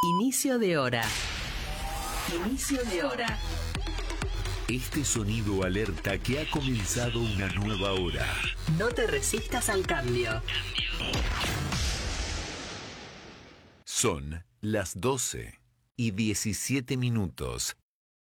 Inicio de hora. Inicio de hora. Este sonido alerta que ha comenzado una nueva hora. No te resistas al cambio. Son las 12:17.